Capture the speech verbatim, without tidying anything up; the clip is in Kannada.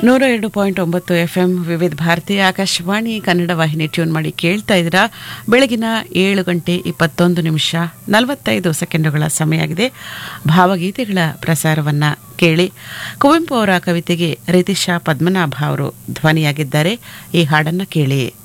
ನೂರ ಎರಡು ಪಾಯಿಂಟ್ ಒಂಬತ್ತು ಎಫ್ ಎಂ ವಿವಿಧ ಭಾರತಿ ಆಕಾಶವಾಣಿ ಕನ್ನಡ ವಾಹಿನಿ ಟ್ಯೂನ್ ಮಾಡಿ ಕೇಳ್ತಾ ಇದ್ದೀರಾ. ಬೆಳಗಿನ ಏಳು ಗಂಟೆ ಇಪ್ಪತ್ತೊಂದು ನಿಮಿಷ ನಲವತ್ತೈದು ಸೆಕೆಂಡುಗಳ ಸಮಯ ಆಗಿದೆ. ಭಾವಗೀತೆಗಳ ಪ್ರಸಾರವನ್ನ ಕೇಳಿ. ಕುವೆಂಪು ಅವರ ಕವಿತೆಗೆ ರಿತಿಶಾ ಪದ್ಮನಾಭ ಅವರು ಧ್ವನಿಯಾಗಿದ್ದಾರೆ. ಈ ಹಾಡನ್ನು ಕೇಳಿ.